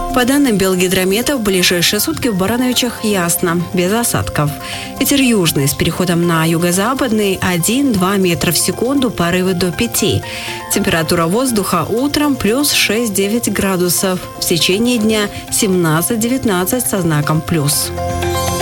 По данным Белгидромета, в ближайшие сутки в Барановичах ясно, без осадков. Ветер южный с переходом на юго-западный 1-2 метра в секунду, порывы до 5. Температура воздуха утром плюс 6-9 градусов. В течение дня 17-19 со знаком плюс.